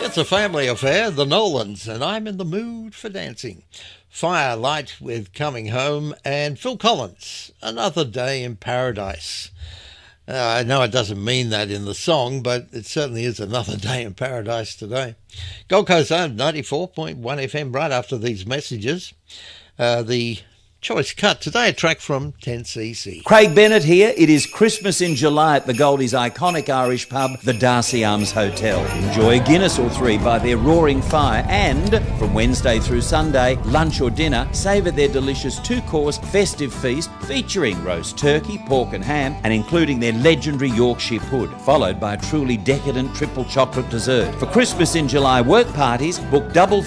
It's a family affair, the Nolans, and I'm in the mood for dancing. Firelight with Coming Home, and Phil Collins, Another Day in Paradise. I know it doesn't mean that in the song, but it certainly is another day in paradise today. Gold Coast Zone 94.1 FM right after these messages. The choice cut today, a track from 10cc. Craig Bennett here. It is Christmas in July at the Goldie's iconic Irish pub, the Darcy Arms Hotel. Enjoy a Guinness or three by their roaring fire, and from Wednesday through Sunday, lunch or dinner, savour their delicious two-course festive feast featuring roast turkey, pork and ham, and including their legendary Yorkshire pud, followed by a truly decadent triple chocolate dessert. For Christmas in July work parties, book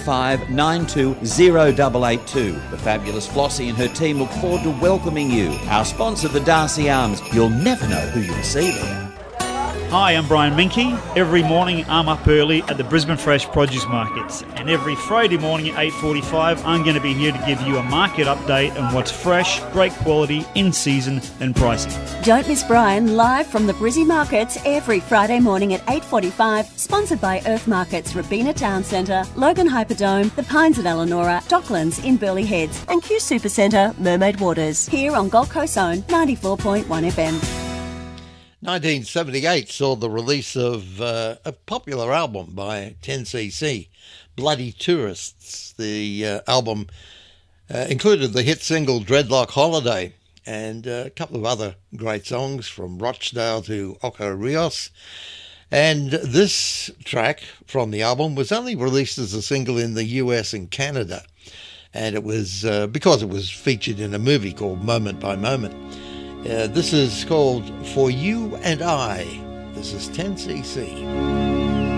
55920882. The fabulous Flossie and her team look forward to welcoming you. Our sponsor, the Darcy Arms. You'll never know who you'll see there. Hi, I'm Brian Minky. Every morning I'm up early at the Brisbane Fresh Produce Markets, and every Friday morning at 8:45 I'm going to be here to give you a market update on what's fresh, great quality, in season and pricing. Don't miss Brian live from the Brizzy Markets every Friday morning at 8:45, sponsored by Earth Markets, Robina Town Centre, Logan Hyperdome, The Pines at Elanora, Docklands in Burleigh Heads, and Q Super Centre, Mermaid Waters, here on Gold Coast Zone 94.1 FM. 1978 saw the release of a popular album by 10cc, Bloody Tourists. The album included the hit single Dreadlock Holiday and a couple of other great songs from Rochdale to Ocho Rios. And this track from the album was only released as a single in the US and Canada. And it was because it was featured in a movie called Moment by Moment. This is called For You and I. This is 10cc.